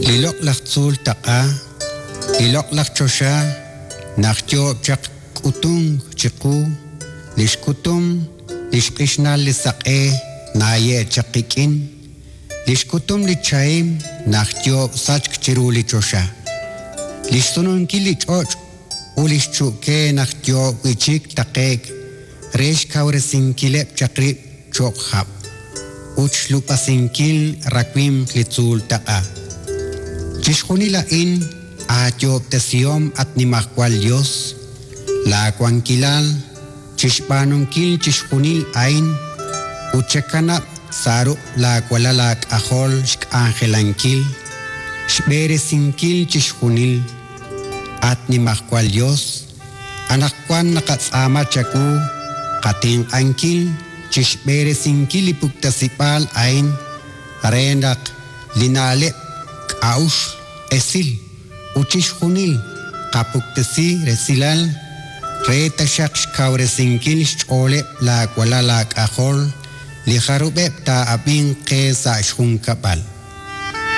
Lilok lakzul taqa, lilok lakchosha, nachtyo chak kutung chiku, lishkutum, lishkishna lisaqe, naye chakikin, lishkutum lichaim, nachtyo sach chiru lichosha. Lishtunun kilichoch, ulishchuke nachtyo wichik taqek, resh kauresinkilep chakrip chokhab. Uchlupasinkil rakwim litzul taqa. Chishkunila in atyo at nimahkwal Dios, la kwankilal, chishpanunkil chishkunil ain, uchekana saru la kwalalak ahol shk angelankil, shberesinkil chishkunil, at nimahkwal Dios, anakwan nakatsama chaku, kating ankil, chishberesinkil ipuktasipal ain, rendak linale aush esil uchishkunil kapuktesi resilal reta shaksh kauresinkil shole la kwala la kahol li kharubeb ta abin qesa shun kapal